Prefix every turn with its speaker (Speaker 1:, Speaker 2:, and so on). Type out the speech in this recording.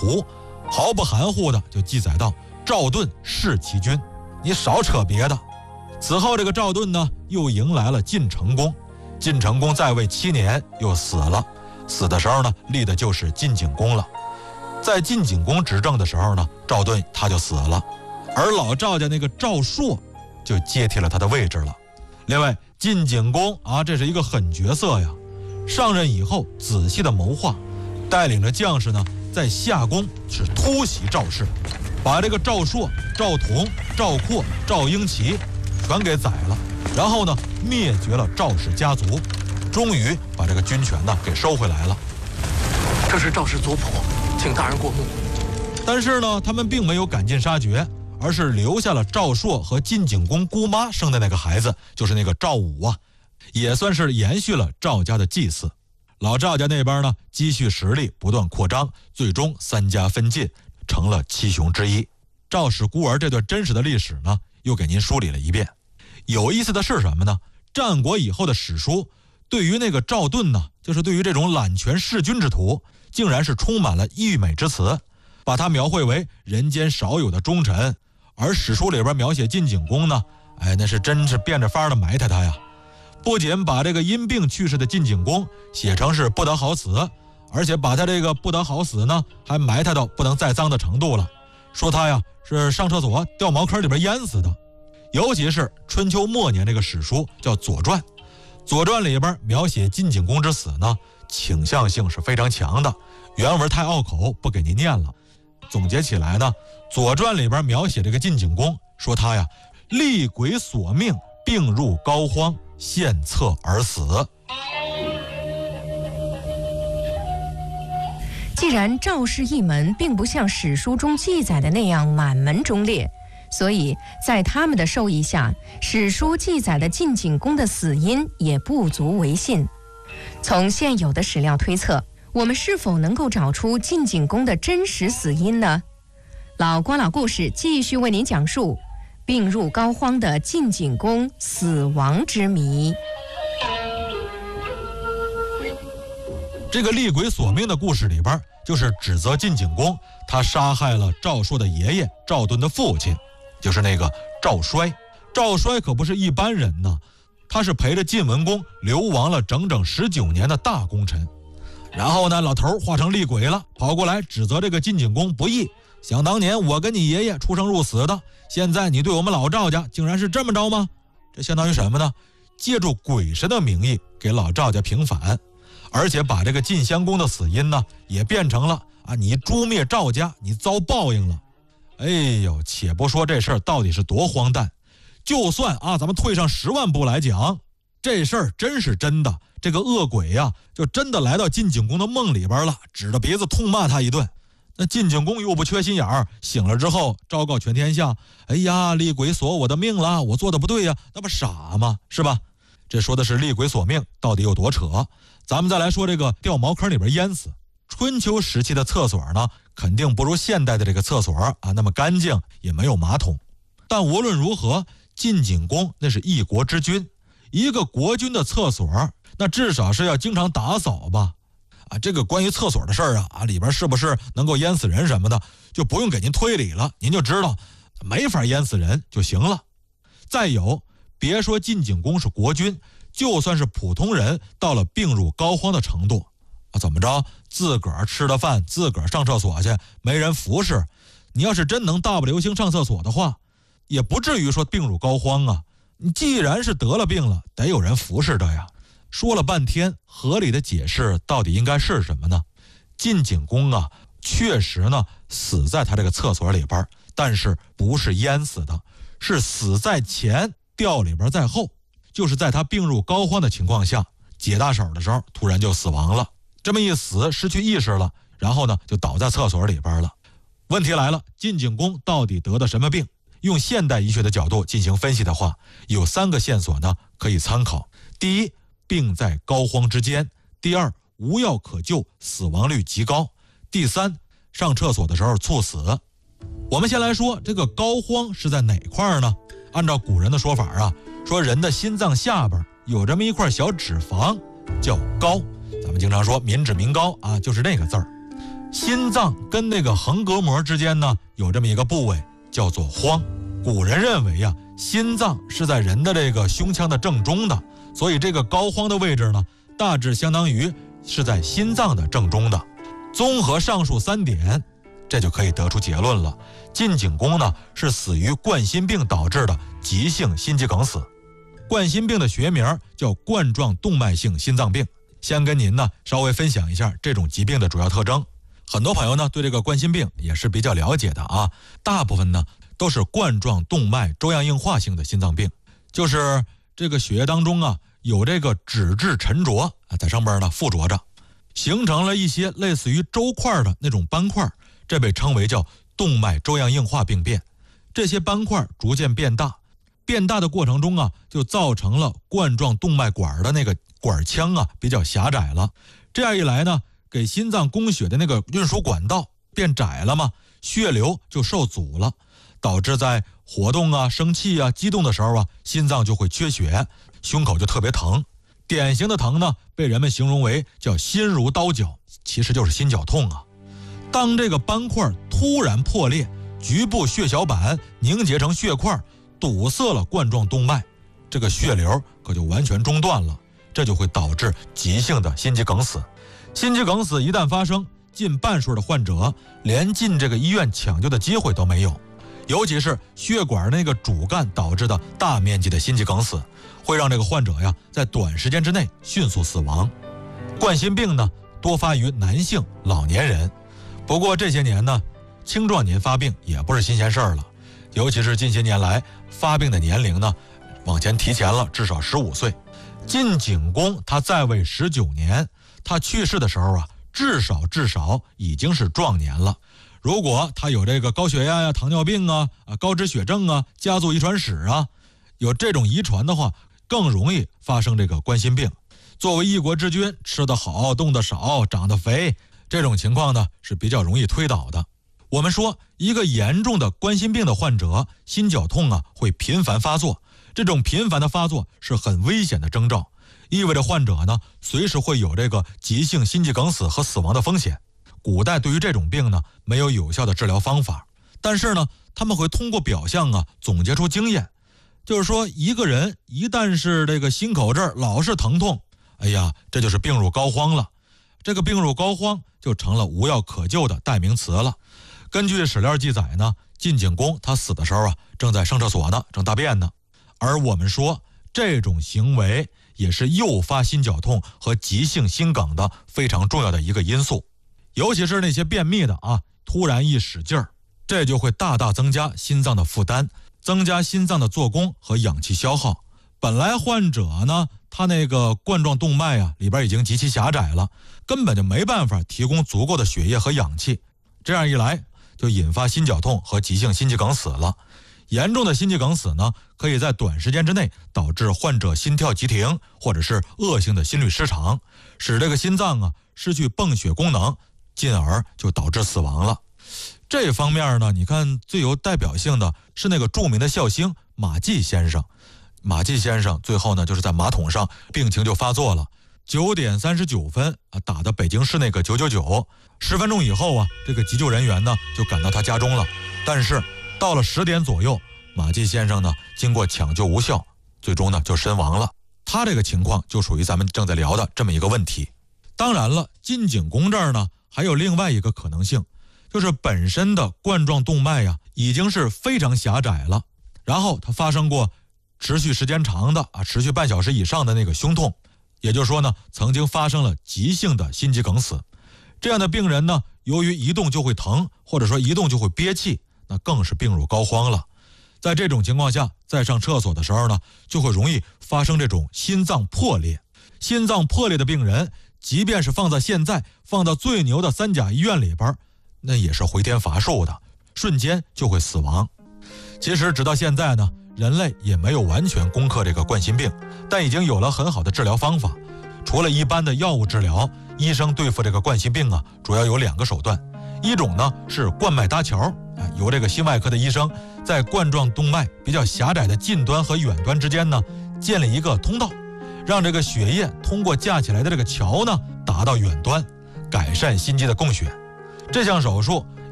Speaker 1: 图，毫不含糊的就记载到赵盾弑其君。你少扯别的。此后这个赵盾呢，又迎来了晋成公。晋成公在位7年又死了，死的时候呢，立的就是晋景公了。在晋景公执政的时候呢，赵盾他就死了，而老赵家那个赵朔就接替了他的位置了。另外，晋景公这是一个狠角色呀，上任以后仔细的谋划，带领着将士呢，在夏宫是突袭赵氏，把这个赵朔、赵同、赵括、赵婴齐全给宰了，然后呢，灭绝了赵氏家族，终于把这个军权呢给收回来了。
Speaker 2: 这是赵氏族谱，请大人过目。
Speaker 1: 但是呢，他们并没有赶尽杀绝，而是留下了赵朔和晋景公姑妈生的那个孩子，就是那个赵武啊，也算是延续了赵家的祭祀。老赵家那边呢，积蓄实力不断扩张，最终3家分晋，成了7雄之一。赵氏孤儿这段真实的历史呢，又给您梳理了一遍。有意思的是什么呢？战国以后的史书对于那个赵盾呢，就是对于这种揽权弑君之徒，竟然是充满了溢美之词，把他描绘为人间少有的忠臣。而史书里边描写晋景公呢，那是真是变着法的埋汰他呀。不仅把这个因病去世的晋景公写成是不得好死，而且把他这个不得好死呢，还埋汰到不能再脏的程度了，说他呀是上厕所掉茅坑里边淹死的。尤其是春秋末年这个史书叫《左传》，《左传》里边描写晋景公之死呢，倾向性是非常强的，原文太拗口，不给您念了。总结起来呢，《左传》里边描写这个晋景公，说他呀厉鬼索命，病入膏肓，献策而死。
Speaker 3: 既然赵氏一门并不像史书中记载的那样满门忠烈，所以在他们的授意下，史书记载的晋景公的死因也不足为信。从现有的史料推测，我们是否能够找出晋景公的真实死因呢？老郭老故事继续为您讲述病入膏肓的晋景公死亡之谜。
Speaker 1: 这个厉鬼索命的故事里边，就是指责晋景公他杀害了赵朔的爷爷赵盾的父亲，就是那个赵衰。赵衰可不是一般人呢，他是陪着晋文公流亡了整整19年的大功臣。然后呢，老头化成厉鬼了，跑过来指责这个晋景公不义。想当年我跟你爷爷出生入死的，现在你对我们老赵家竟然是这么着吗？这相当于什么呢？借助鬼神的名义给老赵家平反，而且把这个晋襄公的死因呢，也变成了你诛灭赵家，你遭报应了。哎呦，且不说这事儿到底是多荒诞，就算咱们退上10万步来讲，这事儿真是真的。这个恶鬼呀，就真的来到晋景公的梦里边了，指着鼻子痛骂他一顿。那晋景公又不缺心眼儿，醒了之后昭告全天下：哎呀，厉鬼索我的命了，我做的不对呀，那不傻吗？是吧？这说的是厉鬼索命，到底有多扯？咱们再来说这个掉茅坑里边淹死。春秋时期的厕所呢，肯定不如现代的这个厕所那么干净，也没有马桶。但无论如何，晋景公那是一国之君，一个国君的厕所，那至少是要经常打扫吧。这个关于厕所的事儿里边是不是能够淹死人什么的，就不用给您推理了，您就知道没法淹死人就行了。再有，别说晋景公是国君，就算是普通人，到了病入膏肓的程度怎么着，自个儿吃了饭自个儿上厕所去，没人服侍，你要是真能大步流星上厕所的话，也不至于说病入膏肓啊。你既然是得了病了，得有人服侍的呀。说了半天，合理的解释到底应该是什么呢？晋景公确实呢死在他这个厕所里边，但是不是淹死的，是死在前掉里边在后，就是在他病入膏肓的情况下，解大手的时候突然就死亡了。这么一死，失去意识了，然后呢就倒在厕所里边了。问题来了，晋景公到底得的什么病？用现代医学的角度进行分析的话，有3个线索呢可以参考。第一，病在膏肓之间；第二，无药可救，死亡率极高；第三，上厕所的时候猝死。我们先来说这个膏肓是在哪块呢？按照古人的说法说人的心脏下边有这么一块小脂肪叫膏，咱们经常说民脂民膏就是那个字儿。 心脏跟那个横膈膜之间呢，有这么一个部位叫做荒。古人认为呀，心脏是在人的这个胸腔的正中的，所以这个膏肓的位置呢，大致相当于是在心脏的正中的。综合上述3点，这就可以得出结论了。晋景公呢，是死于冠心病导致的急性心肌梗死。冠心病的学名叫冠状动脉性心脏病。先跟您呢稍微分享一下这种疾病的主要特征。很多朋友呢对这个冠心病也是比较了解的啊，大部分呢都是冠状动脉粥样硬化性的心脏病，就是这个血液当中啊有这个脂质沉着啊在上边呢附着着，形成了一些类似于粥块的那种斑块，这被称为叫动脉粥样硬化病变。这些斑块逐渐变大，变大的过程中啊，就造成了冠状动脉管的那个管腔啊比较狭窄了。这样一来呢，给心脏供血的那个运输管道变窄了嘛，血流就受阻了，导致在活动啊、生气啊、激动的时候啊，心脏就会缺血，胸口就特别疼。典型的疼呢，被人们形容为叫心如刀绞，其实就是心绞痛啊。当这个斑块突然破裂，局部血小板凝结成血块，堵塞了冠状动脉，这个血流可就完全中断了，这就会导致急性的心肌梗死。心肌梗死一旦发生，近半数的患者连进这个医院抢救的机会都没有，尤其是血管那个主干导致的大面积的心肌梗死，会让这个患者呀在短时间之内迅速死亡。冠心病呢多发于男性老年人，不过这些年呢青壮年发病也不是新鲜事儿了，尤其是近些年来发病的年龄呢往前提前了至少15岁。晋景公他在位19年，他去世的时候啊至少已经是壮年了。如果他有这个高血压呀、糖尿病啊、高脂血症啊、家族遗传史啊，有这种遗传的话，更容易发生这个冠心病。作为一国之君，吃得好、动得少、长得肥，这种情况呢是比较容易推倒的。我们说，一个严重的冠心病的患者，心绞痛啊会频繁发作，这种频繁的发作是很危险的征兆，意味着患者呢随时会有这个急性心肌梗死和死亡的风险。古代对于这种病呢没有有效的治疗方法，但是呢他们会通过表象啊总结出经验，就是说一个人一旦是这个心口这儿老是疼痛，哎呀，这就是病入膏肓了。这个病入膏肓就成了无药可救的代名词了。根据史料记载呢，晋景公他死的时候啊正在上厕所呢，正大便呢。而我们说这种行为也是诱发心绞痛和急性心梗的非常重要的一个因素。尤其是那些便秘的啊，突然一使劲儿，这就会大大增加心脏的负担，增加心脏的做工和氧气消耗。本来患者呢，他那个冠状动脉啊里边已经极其狭窄了，根本就没办法提供足够的血液和氧气，这样一来就引发心绞痛和急性心肌梗死了。严重的心肌梗死呢，可以在短时间之内导致患者心跳急停，或者是恶性的心律失常，使这个心脏啊失去泵血功能，进而就导致死亡了。这方面呢，你看最有代表性的是那个著名的笑星马季先生。马季先生最后呢就是在马桶上病情就发作了，9点39分打的北京市那个999，10分钟以后啊，这个急救人员呢就赶到他家中了，但是到了10点左右，马季先生呢经过抢救无效，最终呢就身亡了。他这个情况就属于咱们正在聊的这么一个问题。当然了，晋景公这儿呢还有另外一个可能性，就是本身的冠状动脉呀已经是非常狭窄了，然后他发生过持续时间长的持续半小时以上的那个胸痛，也就是说呢曾经发生了急性的心肌梗死。这样的病人呢，由于一动就会疼，或者说一动就会憋气，那更是病入膏肓了。在这种情况下，在上厕所的时候呢，就会容易发生这种心脏破裂。心脏破裂的病人，即便是放在现在放到最牛的3甲医院里边，那也是回天乏术的，瞬间就会死亡。其实直到现在呢，人类也没有完全攻克这个冠心病，但已经有了很好的治疗方法。除了一般的药物治疗，医生对付这个冠心病啊，主要有2个手段。一种呢是冠脉搭桥，由这个心外科的医生在冠状动脉比较狭窄的近端和远端之间呢建立一个通道，让这个血液通过架起来的这个桥呢达到远端，改善心肌的供血。 这项手术